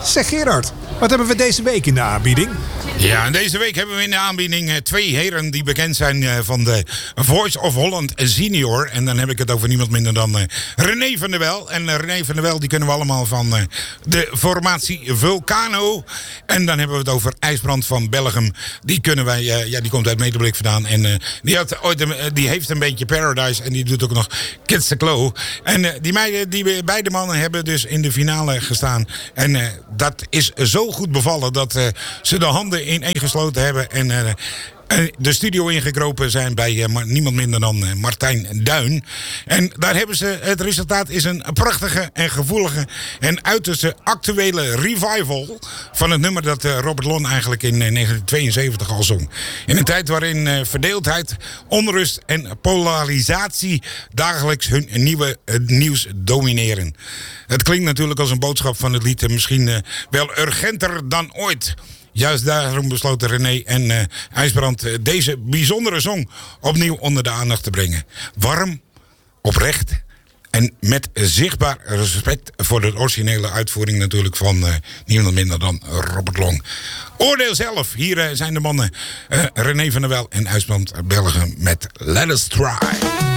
Zeg Gerard, wat hebben we deze week in de aanbieding? Ja, en deze week hebben we in de aanbieding twee heren die bekend zijn van de Voice of Holland Senior. En dan heb ik het over niemand minder dan René van der Wel. En René van der Wel, die kennen we allemaal van de formatie Vulcano. En dan hebben we het over IJsbrand van Bellegem. Die kunnen wij, die komt uit Medeblik vandaan. En die heeft een beetje Paradise en die doet ook nog Kids the Claw. En die beide mannen hebben dus in de finale gestaan. En dat is zo goed bevallen dat ze de handen ineengesloten hebben en de studio ingekropen zijn bij niemand minder dan Martijn Duin. En daar hebben ze, het resultaat is een prachtige en gevoelige en uiterste actuele revival van het nummer dat Robert Lon eigenlijk in 1972 al zong. In een tijd waarin verdeeldheid, onrust en polarisatie dagelijks hun nieuws domineren. Het klinkt natuurlijk als een boodschap van het lied misschien wel urgenter dan ooit. Juist daarom besloten René en IJsbrand deze bijzondere song opnieuw onder de aandacht te brengen. Warm, oprecht en met zichtbaar respect voor de originele uitvoering natuurlijk van niemand minder dan Robert Long. Oordeel zelf, hier zijn de mannen René van der Wel en IJsbrand Bellegem met Let Us Try.